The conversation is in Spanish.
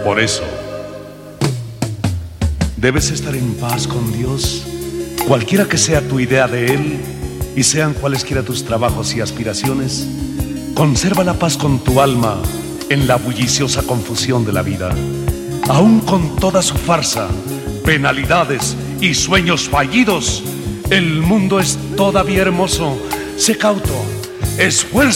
Por eso, debes estar en paz con Dios, cualquiera que sea tu idea de Él y sean cualesquiera tus trabajos y aspiraciones. Conserva la paz con tu alma en la bulliciosa confusión de la vida. Aún con toda su farsa, penalidades y sueños fallidos, el mundo es todavía hermoso. Sé cauto, esfuérzate.